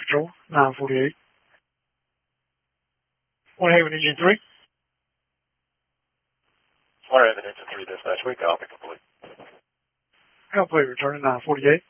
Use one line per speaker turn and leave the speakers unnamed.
Patrol, 948. One Haven Engine 3.
One Haven Engine 3 dispatch, we copy complete.
Complete, returning 948.